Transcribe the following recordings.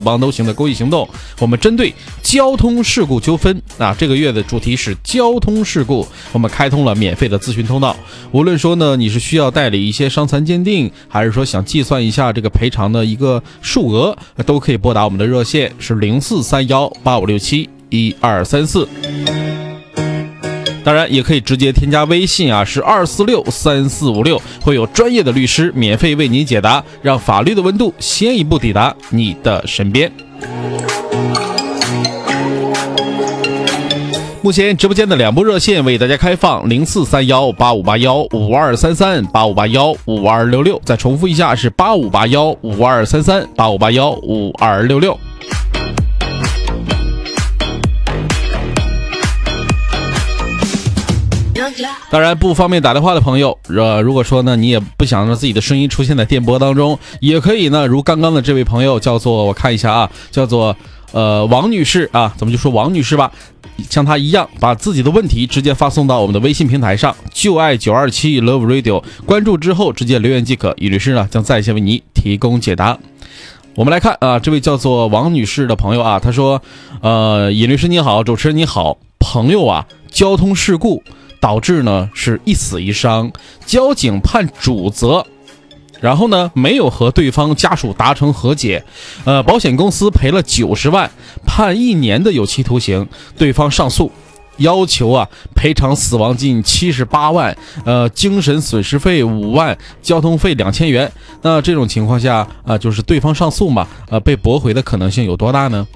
帮都行的公益行动，我们针对交通事故纠纷啊，这个月的主题是交通事故，我们开通了免费的咨询通道。无论说呢，你是需要代理一些伤残鉴定，还是说想计算一下这个赔偿的一个数额，都可以拨打我们的热线，是043185671234。当然也可以直接添加微信啊，是2463456，会有专业的律师免费为您解答，让法律的温度先一步抵达你的身边。目前直播间的2部热线为大家开放，043185815233，85815266，再重复一下是85815233，85815266。当然不方便打电话的朋友，如果说呢你也不想让自己的声音出现在电波当中，也可以呢如刚刚的这位朋友叫做，我看一下啊，叫做王女士啊，咱们就说王女士吧，像她一样把自己的问题直接发送到我们的微信平台上，就爱927 Love Radio， 关注之后直接留言即可，尹律师呢将在线为你提供解答。我们来看啊，这位叫做王女士的朋友啊，她说尹律师你好，主持人你好，朋友啊交通事故导致呢是1死1伤，交警判主责，然后呢没有和对方家属达成和解，保险公司赔了90万，判1年的有期徒刑，对方上诉，要求啊赔偿死亡金78万，精神损失费5万，交通费2000元。那这种情况下就是对方上诉嘛，被驳回的可能性有多大呢？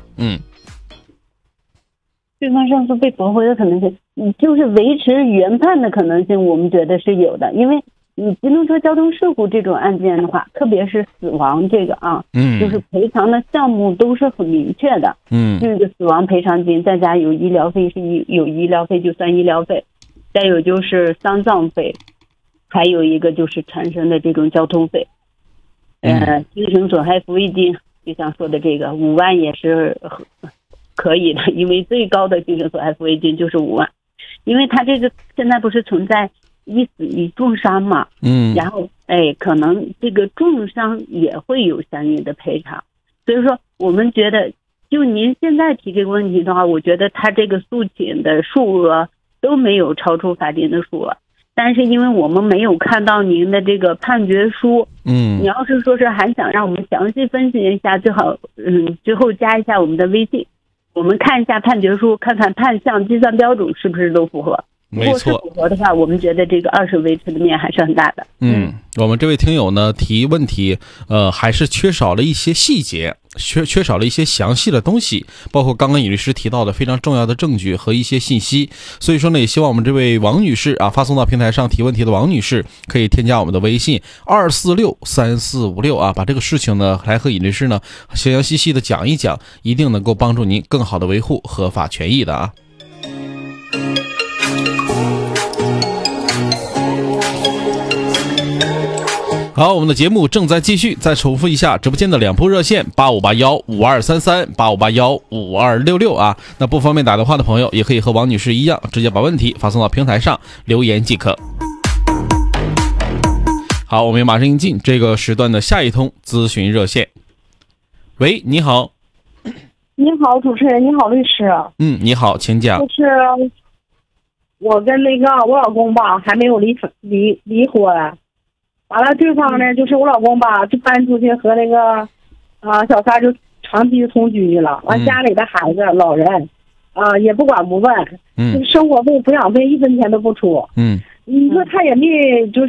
对方上诉被驳回的可能性，就是维持原判的可能性，我们觉得是有的。因为你机动车交通事故这种案件的话，特别是死亡这个啊，就是赔偿的项目都是很明确的。这个死亡赔偿金，再加有医疗费，有医疗费就算医疗费，再有就是丧葬费，还有一个就是产生的这种交通费。精神损害抚慰金，就像说的这个5万也是可以的，因为最高的精神损害抚慰金就是5万，因为他这个现在不是存在1死1重伤嘛，然后可能这个重伤也会有相应的赔偿，所以说我们觉得，就您现在提这个问题的话，我觉得他这个诉请的数额都没有超出法定的数额，但是因为我们没有看到您的这个判决书，你要是说是还想让我们详细分析一下，最好之后加一下我们的微信。我们看一下判决书，看看判项计算标准是不是都符合。如果是符合的话，我们觉得这个2审维持的面还是很大的。 我们这位听友呢提问题，还是缺少了一些细节，缺少了一些详细的东西，包括刚刚尹律师提到的非常重要的证据和一些信息。所以说呢，也希望我们这位王女士啊，发送到平台上提问题的王女士，可以添加我们的微信2463456啊，把这个事情呢来和尹律师呢详详细细的讲一讲，一定能够帮助您更好的维护合法权益的啊。好，我们的节目正在继续，再重复一下直播间的2部热线85815233，85815266啊。那不方便打电话的朋友，也可以和王女士一样，直接把问题发送到平台上留言即可。好，我们马上迎进这个时段的下一通咨询热线。喂，你好。 你好，主持人，你好，律师。 你好，请讲。 就是我跟我老公吧，还没有离婚。完了，对方呢，就是我老公吧，就搬出去和小三就长期同居去了。完，家里的孩子、老人，也不管不问，就是生活费、抚养费1分钱都不出。你说他也没就是，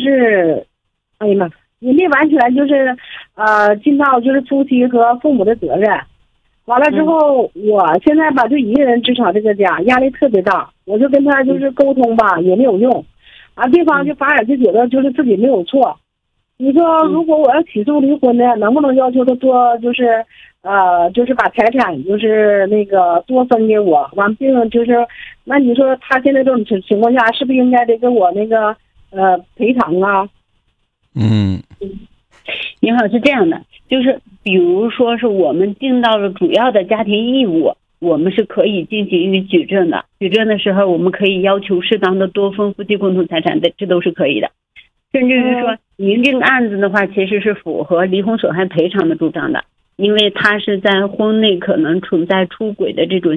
哎呀妈，也没完全就是尽到就是夫妻和父母的责任。完了之后，我现在吧就一个人支撑这个家，压力特别大。我就跟他就是沟通吧，也没有用。对方就反而就觉得就是自己没有错。你说如果我要起诉离婚呢，能不能要求他多就是把财产就是多分给我？完并就是那你说他现在这种情况下，是不是应该得给我赔偿啊？ 你好，是这样的，就是比如说是我们尽到了主要的家庭义务，我们是可以进行于举证的。举证的时候，我们可以要求适当的多分夫妻共同财产的，这都是可以的。甚至于说，您这个案子的话，其实是符合离婚损害赔偿的主张的。 因为他是在婚内可能存在出轨的这种